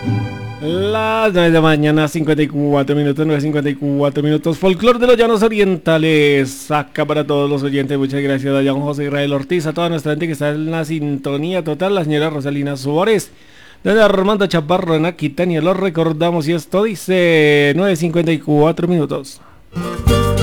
Las 9 de la mañana, 54 minutos, 9:54 minutos. Folclor de los Llanos Orientales. Acá para todos los oyentes. Muchas gracias a don José Israel Ortiz, a toda nuestra gente que está en la sintonía total. La señora Rosalina Suárez, desde Armando Chaparro en Aquitania. Lo recordamos y esto dice 9:54 minutos.